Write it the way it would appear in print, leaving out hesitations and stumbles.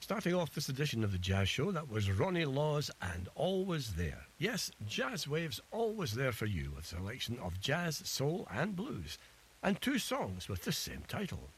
Starting off this edition of the Jazz Show, that was Ronnie Laws and Always There. Yes, Jazz Waves always there for you with a selection of jazz, soul and blues, and two songs with the same title.